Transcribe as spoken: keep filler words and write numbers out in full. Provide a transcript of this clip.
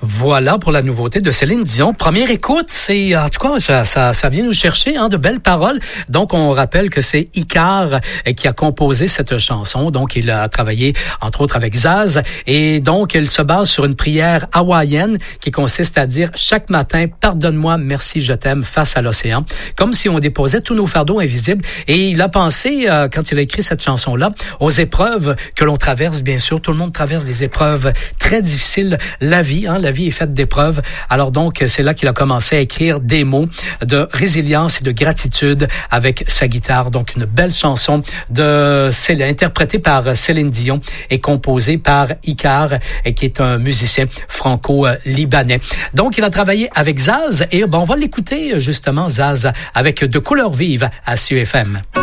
Voilà pour la nouveauté de Céline Dion. Première écoute, c'est en tout cas ça, ça, ça vient nous chercher, hein, de belles paroles. Donc on rappelle que c'est Icare qui a composé cette chanson. Donc il a travaillé entre autres avec Zaz et donc il se base sur une prière hawaïenne qui consiste à dire chaque matin pardonne-moi, merci, je t'aime face à l'océan, comme si on déposait tous nos fardeaux invisibles. Et il a pensé euh, quand il a écrit cette chanson-là aux épreuves que l'on traverse. Bien sûr, tout le monde traverse des épreuves très difficiles. La vie, hein, la La vie est faite d'épreuves. Alors donc, c'est là qu'il a commencé à écrire des mots de résilience et de gratitude avec sa guitare. Donc, une belle chanson de Céline, interprétée par Céline Dion et composée par Icare, qui est un musicien franco-libanais. Donc, il a travaillé avec Zaz et bon, on va l'écouter justement, Zaz, avec De couleurs vives à C U F M.